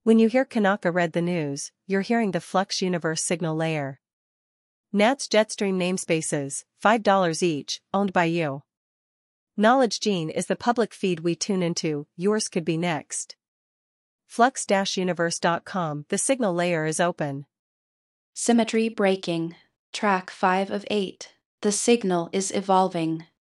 When you hear Kanaka read the news, you're hearing the Flux Universe signal layer. NAT's Jetstream namespaces, $5 each, owned by you. Knowledge Gene is the public feed we tune into, yours could be next. Flux-universe.com. The signal layer is open. Symmetry breaking. Track 5 of 8. The signal is evolving.